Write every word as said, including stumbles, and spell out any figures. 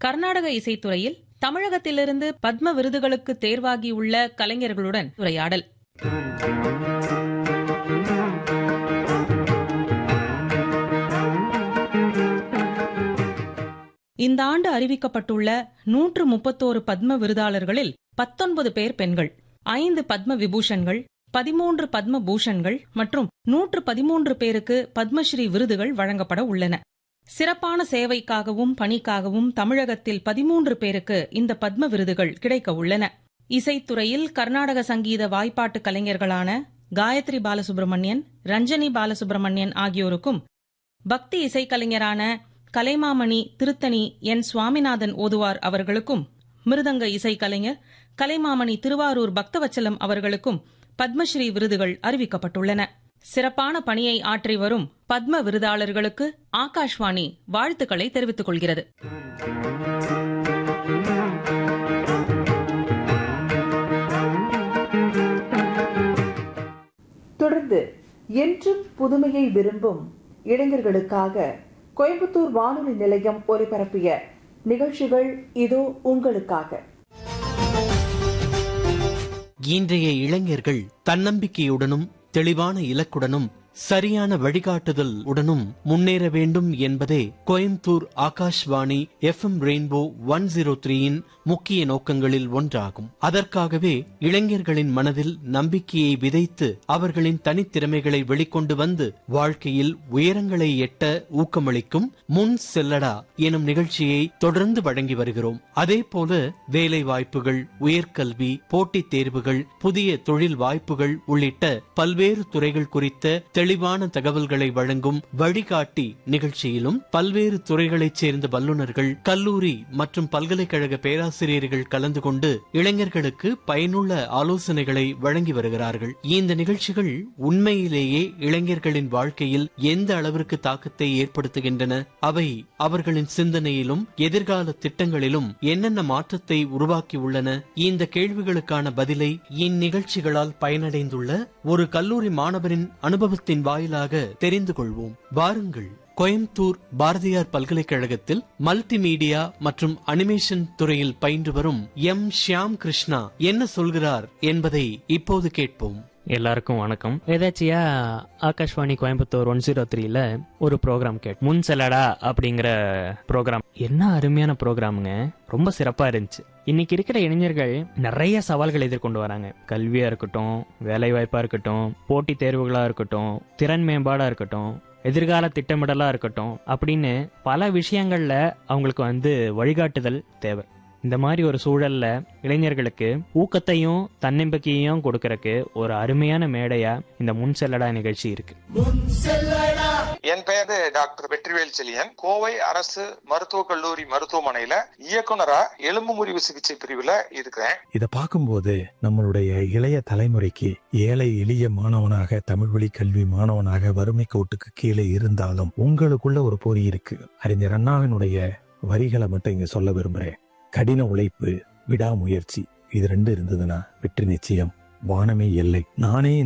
கர்நாடக இசைத்துறையில் தமிழகத்திலிருந்து பத்ம விருதுகளுக்கு தேர்வாகியுள்ள கலைஞர்களுடன் உரையாடல். இந்த ஆண்டு அறிவிக்கப்பட்டுள்ள நூற்று முப்பத்தோரு பத்ம விருதாளர்களில் பத்தொன்பது பேர் பெண்கள், ஐந்து பத்ம விபூஷன்கள், பதிமூன்று பத்ம பூஷன்கள் மற்றும் நூற்று பதிமூன்று பேருக்கு பத்மஸ்ரீ விருதுகள் வழங்கப்பட உள்ளன. சிறப்பான சேவைக்காகவும் பணிக்காகவும் தமிழகத்தில் பதிமூன்று பேருக்கு இந்த பத்ம விருதுகள் கிடைக்க உள்ளன. இசைத்துறையில் கர்நாடக சங்கீத வாய்ப்பாட்டு கலைஞர்களான காயத்ரி பாலசுப்ரமணியன், ரஞ்சனி பாலசுப்ரமணியன் ஆகியோருக்கும், பக்தி இசைக்கலைஞரான கலைமாமணி திருத்தணி என் சுவாமிநாதன் ஓதுவார் அவர்களுக்கும், மிருதங்க இசைக்கலைஞர் கலைமாமணி திருவாரூர் பக்தவச்சலம் அவர்களுக்கும் பத்மஸ்ரீ விருதுகள் அறிவிக்கப்பட்டுள்ளன. சிறப்பான பணியை ஆற்றி வரும் பத்ம விருதாளர்களுக்கு ஆகாஷ்வாணி வாழ்த்துக்களை தெரிவித்துக் கொள்கிறது. தொடர்ந்து என்றும் புதுமையை விரும்பும் இளைஞர்களுக்காக கோயம்புத்தூர் வானொலி நிலையம் ஒலிபரப்பிய நிகழ்ச்சிகள் இதோ உங்களுக்காக. இன்றைய இளைஞர்கள் தன்னம்பிக்கையுடனும் தெளிவான இலக்குடனும் சரியான வழிகாட்டுதல் உடனும் முன்னேற வேண்டும் என்பதே Coimbatore Akashvani F M rainbow one zero த்ரீயின் முக்கிய நோக்கங்களில் ஒன்றாகும். அதற்காகவே இளைஞர்களின் மனதில் நம்பிக்கையை விதைத்து அவர்களின் தனித்திறமைகளை வெளிக்கொண்டு வந்து வாழ்க்கையில் உயரங்களை எட்ட ஊக்கமளிக்கும் முன் செல்லடா எனும் நிகழ்ச்சியை தொடர்ந்து வழங்கி வருகிறோம். அதே போல வேலை வாய்ப்புகள், உயர்கல்வி, போட்டித் தேர்வுகள், புதிய தொழில் வாய்ப்புகள் உள்ளிட்ட பல்வேறு துறைகள் குறித்த தெளிவான தகவல்களை வழங்கும் வழிகாட்டி நிகழ்ச்சியிலும் பல்வேறு துறைகளைச் சேர்ந்த வல்லுநர்கள், கல்லூரி மற்றும் பல்கலைக்கழக பேராசிரியர்கள் கலந்து கொண்டு இளைஞர்களுக்கு பயனுள்ள ஆலோசனைகளை வழங்கி வருகிறார்கள். இந்த நிகழ்ச்சிகள் உண்மையிலேயே இளைஞர்களின் வாழ்க்கையில் எந்த அளவிற்கு தாக்கத்தை ஏற்படுத்துகின்றன, அவை அவர்களின் சிந்தனையிலும் எதிர்கால திட்டங்களிலும் என்னென்ன மாற்றத்தை உருவாக்கியுள்ளன, இந்த கேள்விகளுக்கான பதிலை இந்நிகழ்ச்சிகளால் பயனடைந்துள்ள ஒரு கல்லூரி மாணவரின் அனுபவத்தின் வாயிலாக தெரிந்து கொள்வோம். வாருங்கள், கோயம்புத்தூர் பாரதியார் பல்கலைக்கழகத்தில் மல்டிமீடியா மற்றும் அனிமேஷன் துறையில் பயின்று வரும் எம் ஷியாம் கிருஷ்ணா என்ன சொல்கிறார் என்பதை இப்போது கேட்போம். எல்லாருக்கும் வணக்கம். எதாச்சியா ஆகாஷ்வாணி கோயம்புத்தூர் ஒன் ஜீரோ த்ரீல ஒரு ப்ரோக்ராம் கேட் முன் செல்லடா அப்படிங்கிற ப்ரோக்ராம். என்ன அருமையான ப்ரோக்ராமுங்க, ரொம்ப சிறப்பா இருந்துச்சு. இன்னைக்கு இருக்கிற இளைஞர்கள் நிறைய சவால்கள் எதிர்கொண்டு வராங்க. கல்வியா இருக்கட்டும், வேலை வாய்ப்பா இருக்கட்டும், போட்டி தேர்வுகளா இருக்கட்டும், திறன் மேம்பாடா இருக்கட்டும், எதிர்கால திட்டமிடலா இருக்கட்டும், அப்படின்னு பல விஷயங்கள்ல அவங்களுக்கு வந்து வழிகாட்டுதல் தேவை. இந்த மாதிரி ஒரு சூழல்ல இளைஞர்களுக்கு ஊக்கத்தையும் தன்னம்பிக்கையும் கொடுக்கறதுக்கு ஒரு அருமையான மேடையா இந்த முன் செல்லடா நிகழ்ச்சி இருக்கு. என் பெயர் டாக்டர் வெற்றிவேல் செழியன். கோவை அரசு மருத்துவக் கல்லூரி மருத்துவமனையில இயக்குனரா எலும்பு முறிவு சிகிச்சை பிரிவுல இருக்கிறேன். இத பார்க்கும்போது நம்மளுடைய இளைய தலைமுறைக்கு ஏழை எளிய மாணவனாக, தமிழ் வழி கல்வி மாணவனாக, வறுமை கோட்டுக்கு கீழே இருந்தாலும் உங்களுக்குள்ள ஒரு பொறி இருக்கு. அறிஞர் அண்ணாவினுடைய வரிகளை மட்டும் இங்க சொல்ல விரும்புறேன். கடின உழைப்பு, விடாமுயற்சி, இது ரெண்டு இருந்ததுன்னா வெற்றி நிச்சயம். வானமே எல்லை. நானே